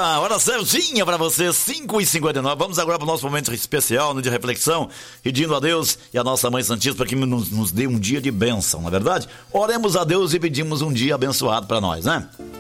Opa, hora certinha pra você, 5h59. Vamos agora pro nosso momento especial, de reflexão, pedindo a Deus e a nossa Mãe Santíssima para que nos dê um dia de bênção, não é verdade? Oremos a Deus e pedimos um dia abençoado pra nós, né?